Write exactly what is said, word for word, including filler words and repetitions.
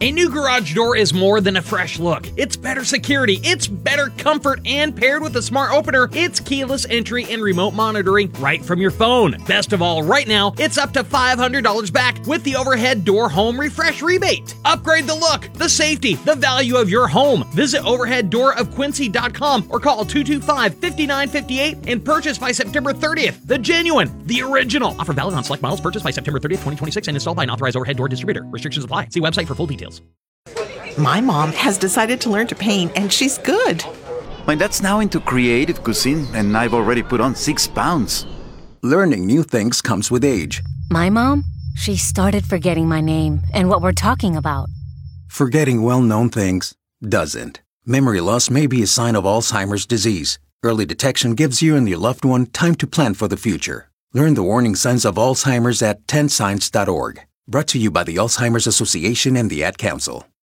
A new garage door is more than a fresh look. It's better security, it's better comfort, and paired with a smart opener, it's keyless entry and remote monitoring right from your phone. Best of all, right now, it's up to five hundred dollars back with the Overhead Door Home Refresh Rebate. Upgrade the look, the safety, the value of your home. Visit overhead door of quincy dot com or call two two five, five nine five eight and purchase by September thirtieth. The genuine, the original. Offer valid on select models purchased by September thirtieth, twenty twenty-six and installed by an authorized overhead door distributor. Restrictions apply. See website for full details. My mom has decided to learn to paint, and she's good. My dad's now into creative cuisine, and I've already put on six pounds. Learning new things comes with age. My mom? She started forgetting my name and what we're talking about. Forgetting well-known things doesn't. Memory loss may be a sign of Alzheimer's disease. Early detection gives you and your loved one time to plan for the future. Learn the warning signs of Alzheimer's at ten signs dot org. Brought to you by the Alzheimer's Association and the Ad Council.